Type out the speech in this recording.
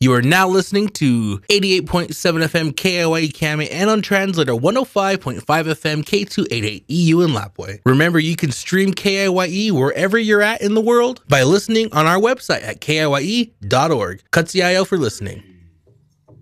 You are now listening to 88.7 FM KIYE Kame and on translator 105.5 FM K288 EU in Lapwai. Remember, you can stream KIYE wherever you're at in the world by listening on our website at kiye.org. Katsiayo for listening.